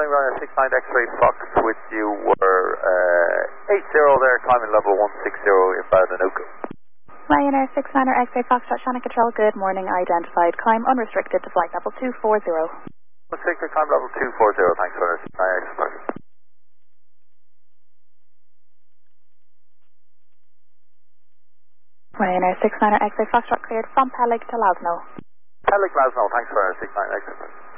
Ryanair 69 X-ray Fox with you were 80 there, climbing level 160 inbound Anuku. Ryanair 69 X-ray Foxtrot Shannon Control, good morning, identified. Climb unrestricted to flight level 240. Unrestricted, climb level 240, thanks for this. Excellent. Ryanair 69 X-ray Foxtrot cleared from Peleg to Lasno. Peleg Lasno, thanks for 69 Excellent.